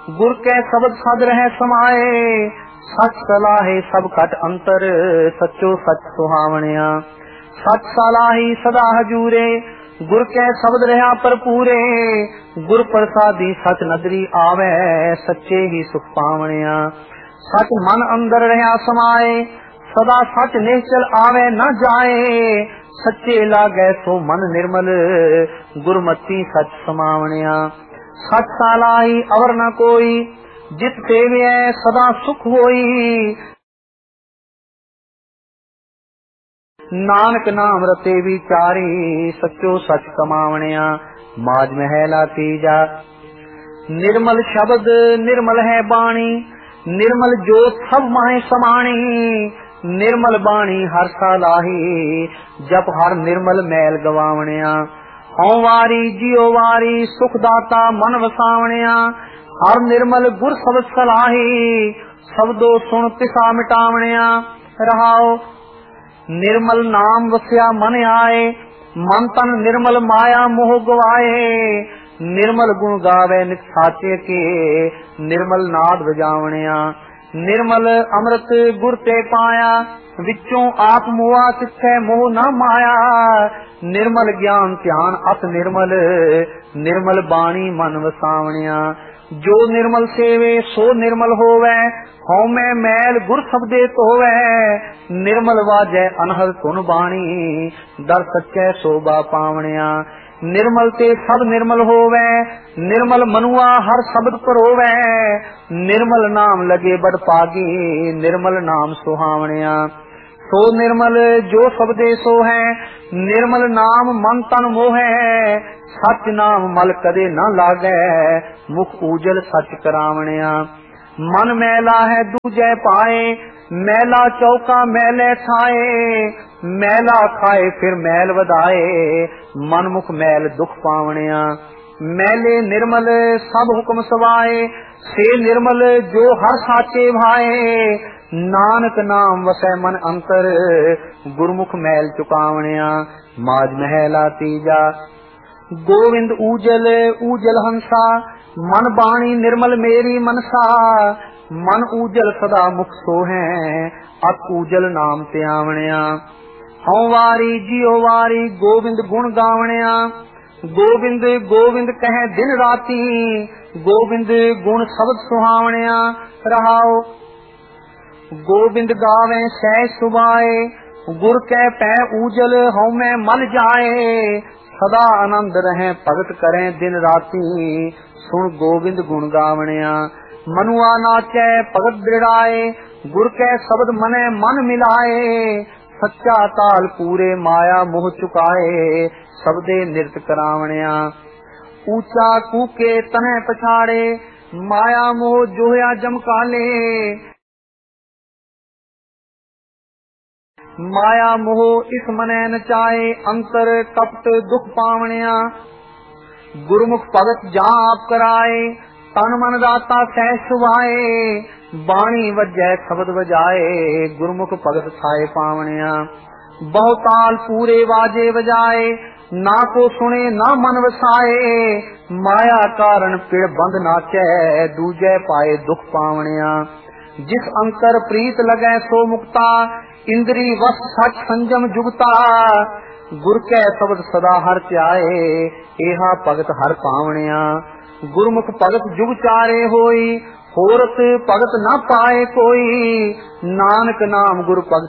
गुर कै शब्द सद रह समाए, सच सलाहे सब घट अंतर, सचो सच सुहावणिया। सच सलाही सदा हजूरे, गुर कै शब्द रहा भरपूरे, गुर प्रसादी सच नदरी आवे, सच्चे ही सुख पावणिया। सच मन अंदर रहा समाए, सदा सच निश्चल आवे न जाए, सच्चे लागे सो मन निर्मल, गुरमति सच समावणिया। सच सालाही अवर न कोई, जित सेवे सदा सुख होई, नानक नाम रते विचारी, सचो सच कमावणिया। माज महला तीजा। निर्मल शब्द निर्मल है बाणी, निर्मल जोत सब माहे समाणी, निर्मल बाणी हर सालाही, जप हर निर्मल मैल गवावणिया। हौं वारी जियो वारी, सुख दाता मन वसावणिया, हर निर्मल गुर शब्द सलाही, शब्दो सुन तिसा मिटावणिया। रहाओ निर्मल नाम वस्या मन आए, मन तन निर्मल माया मोह गवाए, निर्मल गुण गावे नित साचे के, निर्मल नाद बजावणिया। निर्मल अमृत गुर ते पाया, विचों आप मोआ तिथै मोह न माया, निर्मल ज्ञान ध्यान अत निर्मल, निर्मल बाणी मन वसावणिया। जो निर्मल सेवे सो निर्मल होवे, हौमै मैल गुर शब्दे धोवै, निर्मल वाजै अनहद धुन बाणी, दर सच्चै शोभा पावणिया। निर्मल ते सब निर्मल होवे, निर्मल मनुआ हर शब्द परोवै, निर्मल नाम लगे बड़ पागी, निर्मल नाम सुहावणिया। सो निर्मल जो शब्दे सो है, निर्मल नाम मन तन मोहै, सच नाम मल कदे न लागै, मुख उजल सच करावणिया। मन मैला है दूजै पाए, मैला चौका मैले छाए, मैला खाए फिर मैल वधाए, मन मुख मैल दुख पावणिया। मैले निर्मल सब हुक्म सवाए, से निर्मल जो हर साचे भाए, नानक नाम वसै मन अंतर, गुरमुख मैल चुकावणिया। माज महला तीजा। गोविंद ऊजल ऊजल हंसा, मन बाणी निर्मल मेरी मनसा, मन ऊजल सदा मुख सो है, अत ऊजल नाम ते आवणिया। हौं वारी जियो वारी, गोविंद गुण गावणिया, गोविंद गोविंद कहे दिन राती, गोविंद गुण शब्द सुहावणिया। रहाओ गोविंद गावे सहज सुभाए, गुर कै पै ऊजल हौमै मल जाए, सदा आनंद रहे भगत करें दिन राती, सुन गोविंद गुण गावणिया। मनुआ नाचै भगत दृढ़ाए, गुर कै शब्द मने मन मिलाए, सच्चा ताल पूरे माया मोह चुकाए, शब्दे नृत करावणिया। ऊंचा कूके तने पछाड़े, माया मोह जोया जमकाले, माया मोह इस मने नचाए, अंतर कपट दुख पावणिया। गुरमुख भगत जहाँ आप कराए, तन मन दाता सह सुभाए, बाणी वजै शब्द बजाए, गुरमुख भगत थाए पावणिया। बहुताल पूरे वाजे बजाए, ना को सुने ना मन वसाए, माया कारण पिड़ बंद नाचै, दूजे पाए दुख पावणिया। जिस अंतर प्रीत लगै सो मुक्ता, इंद्री वस सच संजम जुगता, गुर कै शब्द सदा हर ध्याए, एहा भगत हर पावणिया। गुरमुख भगत जुग चारे होई, होरत भगत न पाए कोई, नानक नाम गुर भगत